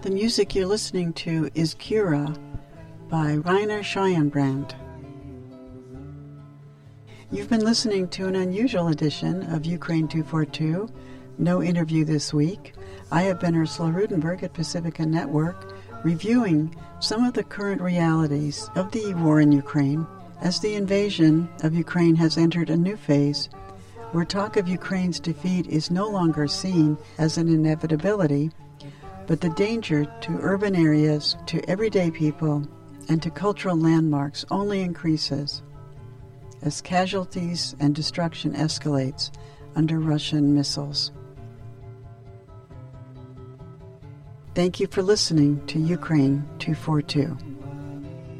The music you're listening to is Cura by Rainer Scheuenbrand. You've been listening to an unusual edition of Ukraine 242. No interview this week. I have been Ursula Rudenberg at Pacifica Network, reviewing some of the current realities of the war in Ukraine as the invasion of Ukraine has entered a new phase where talk of Ukraine's defeat is no longer seen as an inevitability, but the danger to urban areas, to everyday people, and to cultural landmarks only increases as casualties and destruction escalates under Russian missiles. Thank you for listening to Ukraine 242.